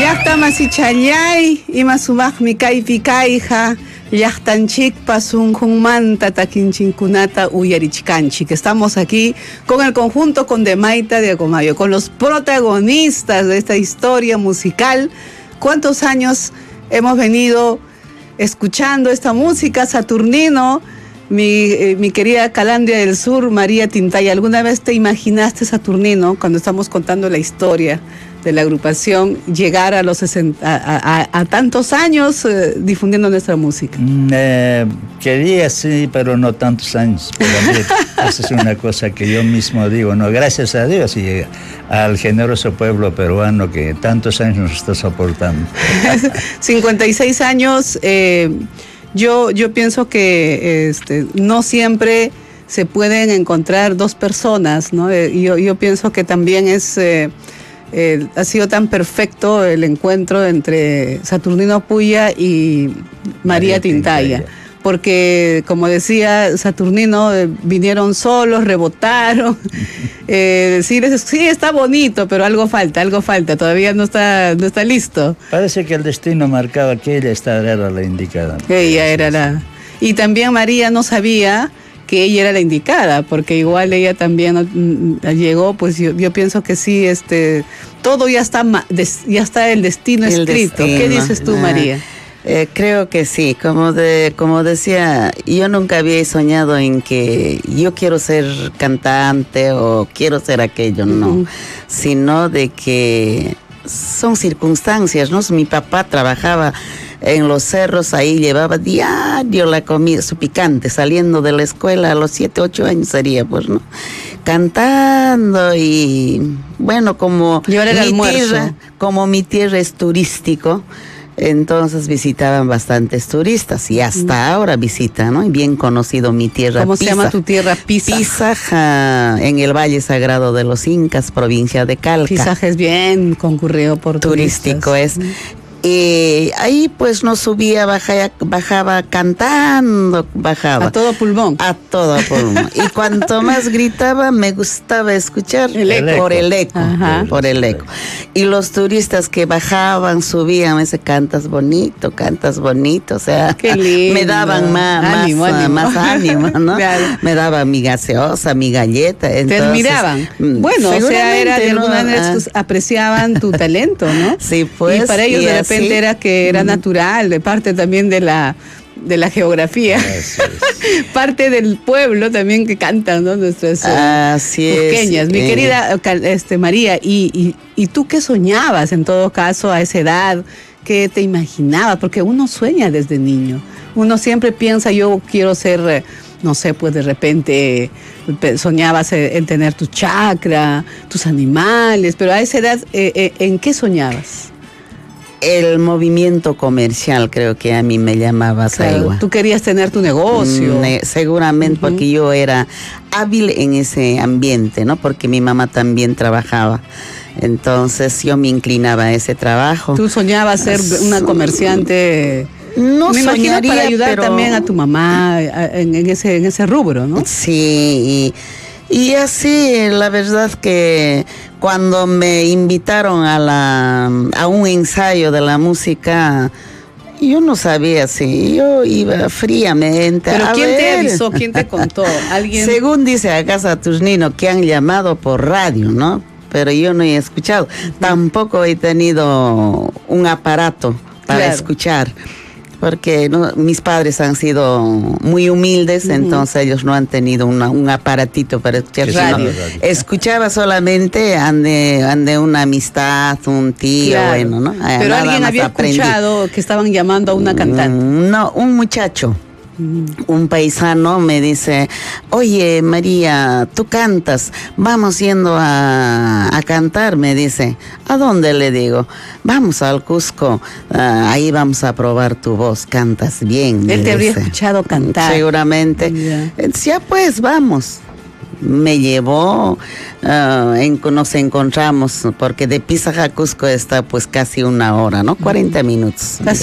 Llaqta masichallay ima sumaqmi kaypi kayqa llaqtanchikpa sunqunmanta takinchikkunata uyarichkanchik. Estamos aquí con el conjunto Condemaita de Acomayo, con los protagonistas de esta historia musical. ¿Cuántos años hemos venido escuchando esta música? Saturnino, mi querida Calandria del Sur, María Tintaya, ¿alguna vez te imaginaste, Saturnino, cuando estamos contando la historia de la agrupación, llegar a los 60, a tantos años difundiendo nuestra música? Quería, sí, pero no tantos años. Esa es una cosa que yo mismo digo, no, gracias a Dios y al generoso pueblo peruano que tantos años nos está soportando. 56 años, yo pienso que no siempre se pueden encontrar dos personas, ¿no? Yo pienso que también ha sido tan perfecto el encuentro entre Saturnino Puya y María Tintaya, porque como decía Saturnino, vinieron solos, rebotaron, sí, está bonito, pero algo falta, todavía no está listo. Parece que el destino marcaba que ella era la indicada. Ella era y también María no sabía que ella era la indicada, porque igual ella también llegó, pues yo pienso que sí, todo ya está el destino escrito. ¿Qué dices tú, María? Creo que sí, como decía, yo nunca había soñado en que yo quiero ser cantante o quiero ser aquello, no, sino de que son circunstancias, ¿no? Mi papá trabajaba en los cerros, ahí llevaba diario la comida, su picante, saliendo de la escuela a los 7, 8 años sería, pues, ¿no? Cantando y, bueno, como mi tierra es turístico, entonces visitaban bastantes turistas y hasta ahora visitan, ¿no? Y bien conocido mi tierra. ¿Cómo se llama tu tierra? Pisaja, en el Valle Sagrado de los Incas, provincia de Calca. Pisaja es bien concurrido por turístico turistas. Y ahí pues no subía, bajaba cantando, bajaba. A todo pulmón. A todo pulmón. Y cuanto más gritaba, me gustaba escuchar por el eco. Y los turistas que bajaban, subían, me decían, cantas bonito, o sea, qué lindo. Me daban más ánimo, ¿no? Claro. Me daban mi gaseosa, mi galleta. Entonces, te admiraban. Bueno, o sea, era de alguna manera apreciaban tu talento, ¿no? Sí, pues. Y para ellos de repente era que era natural, de parte también de la geografía, parte del pueblo también que cantan, ¿no? Nuestras cusqueñas. Mi querida María, ¿y tú qué soñabas en todo caso a esa edad? ¿Qué te imaginabas? Porque uno sueña desde niño, uno siempre piensa, yo quiero ser, no sé, pues de repente soñabas en tener tu chacra, tus animales, pero a esa edad, ¿en qué soñabas? El movimiento comercial creo que a mí me llamaba. Claro, tú querías tener tu negocio. Seguramente porque yo era hábil en ese ambiente, ¿no? Porque mi mamá también trabajaba. Entonces yo me inclinaba a ese trabajo. ¿Tú soñabas ser una comerciante? No me imagino soñaría, para ayudar también a tu mamá en ese rubro, ¿no? Sí, y así, la verdad que cuando me invitaron a un ensayo de la música, yo no sabía si yo iba fríamente. ¿Pero quién te avisó? ¿Quién te contó? ¿Alguien? Según dice acá Saturnino, que han llamado por radio, ¿no? Pero yo no he escuchado. Tampoco he tenido un aparato para escuchar. Porque mis padres han sido muy humildes, entonces ellos no han tenido un aparatito para escuchar. Radio. Escuchaba solamente ande una amistad, un tío, bueno, ¿no? Pero alguien había escuchado que estaban llamando a una cantante. No, un muchacho. Un paisano me dice, oye María, tú cantas, vamos yendo a cantar, me dice. ¿A dónde? Le digo, vamos al Cusco, ahí vamos a probar tu voz, cantas bien. Él te habría escuchado cantar. Seguramente. Ya pues, vamos. Me llevó, nos encontramos, porque de Pisaja a Cusco está pues casi 1 hora, ¿no? 40 minutos.